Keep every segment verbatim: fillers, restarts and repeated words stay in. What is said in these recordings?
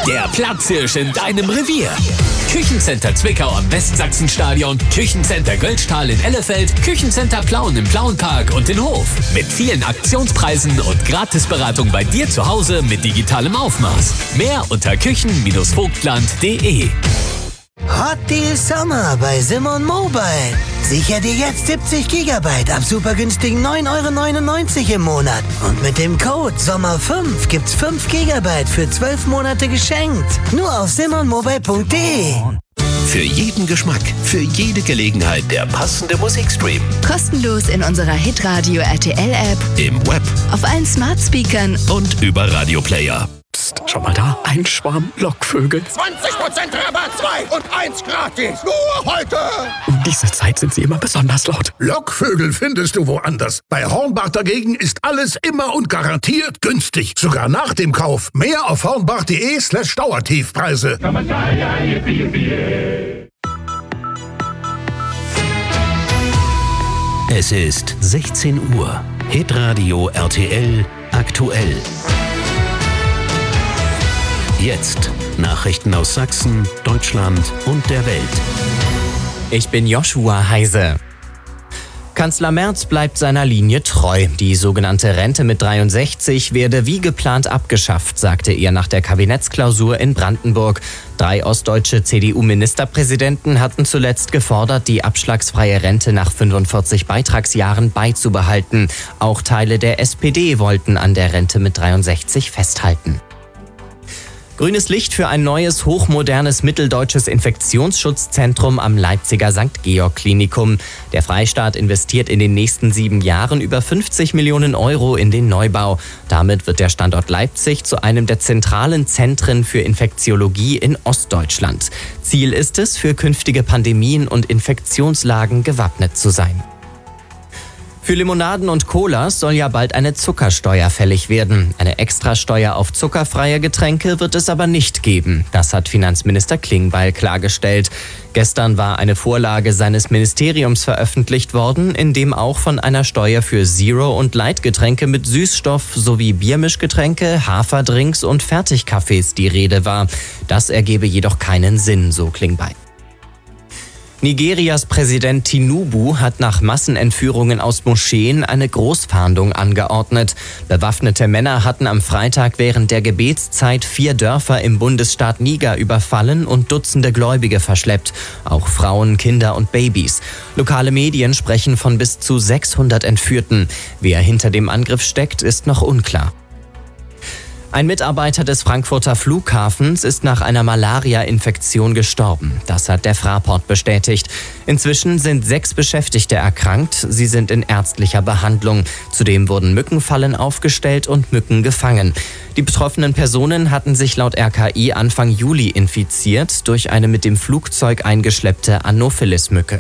Der Platzhirsch in deinem Revier. Küchencenter Zwickau am Westsachsenstadion, Küchencenter Göldstahl in Ellefeld, Küchencenter Plauen im Plauenpark und in Hof. Mit vielen Aktionspreisen und Gratisberatung bei dir zu Hause mit digitalem Aufmaß. Mehr unter küchen Vogtland punkt de. Hot Deal Sommer bei Simon Mobile. Sicher dir jetzt siebzig Gigabyte ab super günstigen neun Euro neunundneunzig im Monat. Und mit dem Code Sommer fünf gibt's fünf Gigabyte für zwölf Monate geschenkt. Nur auf simon mobile punkt de. Für jeden Geschmack, für jede Gelegenheit der passende Musikstream. Kostenlos in unserer Hitradio R T L-App, Im Web auf allen Smart-Speakern und über Radioplayer. Psst, schau mal da, ein Schwarm Lockvögel. zwanzig Prozent Rabatt, zwei und eins gratis. Nur heute. Um diese Zeit sind sie immer besonders laut. Lockvögel findest du woanders. Bei Hornbach dagegen ist alles immer und garantiert günstig. Sogar nach dem Kauf. Mehr auf hornbach punkt de slash Dauertiefpreise. Es ist sechzehn Uhr. Hitradio R T L aktuell. Jetzt Nachrichten aus Sachsen, Deutschland und der Welt. Ich bin Joshua Heise. Kanzler Merz bleibt seiner Linie treu. Die sogenannte Rente mit dreiundsechzig werde wie geplant abgeschafft, sagte er nach der Kabinettsklausur in Brandenburg. Drei ostdeutsche C D U-Ministerpräsidenten hatten zuletzt gefordert, die abschlagsfreie Rente nach fünfundvierzig Beitragsjahren beizubehalten. Auch Teile der S P D wollten an der Rente mit dreiundsechzig festhalten. Grünes Licht für ein neues, hochmodernes mitteldeutsches Infektionsschutzzentrum am Leipziger Sankt Georg Klinikum. Der Freistaat investiert in den nächsten sieben Jahren über fünfzig Millionen Euro in den Neubau. Damit wird der Standort Leipzig zu einem der zentralen Zentren für Infektiologie in Ostdeutschland. Ziel ist es, für künftige Pandemien und Infektionslagen gewappnet zu sein. Für Limonaden und Colas soll ja bald eine Zuckersteuer fällig werden. Eine Extrasteuer auf zuckerfreie Getränke wird es aber nicht geben. Das hat Finanzminister Klingbeil klargestellt. Gestern war eine Vorlage seines Ministeriums veröffentlicht worden, in dem auch von einer Steuer für Zero- und Light-Getränke mit Süßstoff sowie Biermischgetränke, Haferdrinks und Fertigkaffees die Rede war. Das ergebe jedoch keinen Sinn, so Klingbeil. Nigerias Präsident Tinubu hat nach Massenentführungen aus Moscheen eine Großfahndung angeordnet. Bewaffnete Männer hatten am Freitag während der Gebetszeit vier Dörfer im Bundesstaat Niger überfallen und Dutzende Gläubige verschleppt. Auch Frauen, Kinder und Babys. Lokale Medien sprechen von bis zu sechshundert Entführten. Wer hinter dem Angriff steckt, ist noch unklar. Ein Mitarbeiter des Frankfurter Flughafens ist nach einer Malaria-Infektion gestorben. Das hat der Fraport bestätigt. Inzwischen sind sechs Beschäftigte erkrankt. Sie sind in ärztlicher Behandlung. Zudem wurden Mückenfallen aufgestellt und Mücken gefangen. Die betroffenen Personen hatten sich laut R K I Anfang Juli infiziert durch eine mit dem Flugzeug eingeschleppte Anopheles-Mücke.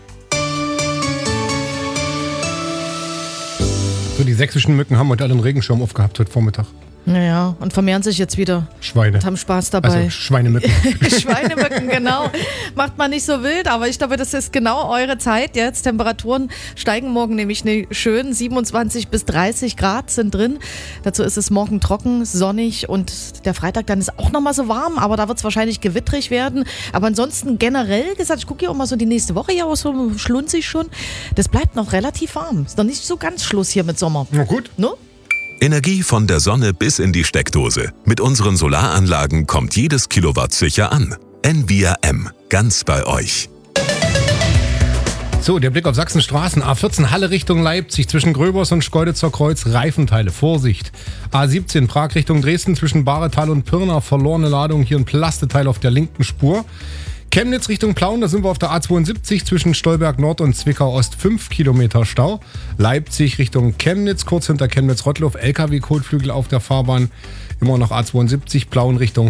So, die sächsischen Mücken haben heute alle einen Regenschirm aufgehabt heute Vormittag. Naja, und vermehren sich jetzt wieder. Schweine. Und haben Spaß dabei. Also Schweinemücken. Schweinemücken, genau. Macht man nicht so wild, aber ich glaube, das ist genau eure Zeit jetzt. Temperaturen steigen morgen nämlich schön. siebenundzwanzig bis dreißig Grad sind drin. Dazu ist es morgen trocken, sonnig und der Freitag dann ist auch nochmal so warm, aber da wird es wahrscheinlich gewittrig werden. Aber ansonsten generell gesagt, ich gucke hier auch mal so die nächste Woche hier aus, so schlunzig schon. Das bleibt noch relativ warm. Ist noch nicht so ganz Schluss hier mit Sommer. Na gut. No? Energie von der Sonne bis in die Steckdose. Mit unseren Solaranlagen kommt jedes Kilowatt sicher an. N V R M, ganz bei euch. So, der Blick auf Sachsenstraßen. A vierzehn Halle Richtung Leipzig zwischen Gröbers und Schkeuditzer Kreuz. Reifenteile, Vorsicht. A siebzehn Prag Richtung Dresden zwischen Bahretal und Pirna. Verlorene Ladung, hier ein Plasteteil auf der linken Spur. Chemnitz Richtung Plauen, da sind wir auf der A zweiundsiebzig zwischen Stolberg Nord und Zwickau Ost fünf Kilometer Stau. Leipzig Richtung Chemnitz, kurz hinter Chemnitz-Rottloff, L K W-Kotflügel auf der Fahrbahn. Immer noch A zweiundsiebzig, Plauen Richtung